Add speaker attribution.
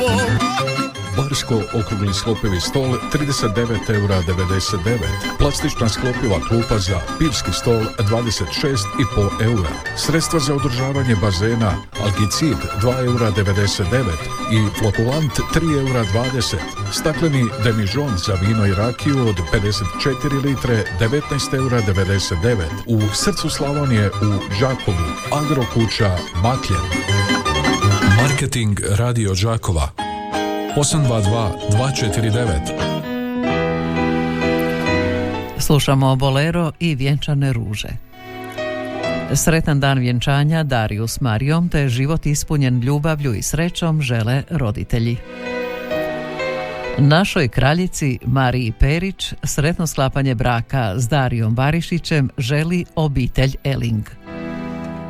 Speaker 1: Barsko okrugli sklopivi stol 39,99 €. Plastična sklopiva klupa za pivski stol 26,5 €. Sredstva za održavanje bazena Algicid 2,99 € i flokulant 3,20 €. Stakleni demižon za vino i rakiju od 54 litre 19,99 € u srcu Slavonije u Đakovu. Agrokuća Makljen. Marketing Radio Đakova 822 249.
Speaker 2: Slušamo Bolero i Vjenčane ruže. Sretan dan vjenčanja Dariju s Marijom, te život ispunjen ljubavlju i srećom žele roditelji. Našoj kraljici Mariji Perić sretno sklapanje braka s Darijom Barišićem želi obitelj Eling.